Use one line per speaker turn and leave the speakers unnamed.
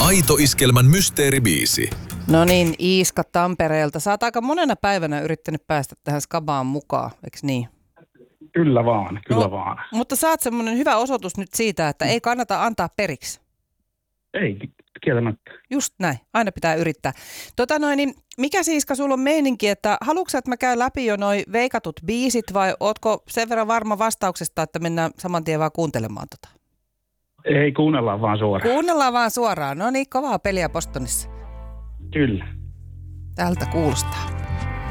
Aito Iskelmän mysteeribiisi.
No niin, Iiska Tampereelta. Sä oot aika monena päivänä yrittänyt päästä tähän skabaan mukaan, eikö niin?
Kyllä vaan.
Mutta saat semmoinen hyvä osoitus nyt siitä, että ei kannata antaa periksi.
Ei, kieltämättä.
Just näin, aina pitää yrittää. Niin mikä Iiska sulla on meininki, että haluatko sä, että mä käyn läpi jo noi veikatut biisit vai ootko sen verran varma vastauksesta, että mennään saman tien vaan kuuntelemaan tota?
Ei, kuunnellaan vaan suoraan.
Kuunnellaan vaan suoraan. No niin, kovaa peliä Bostonissa.
Kyllä.
Tältä kuulostaa.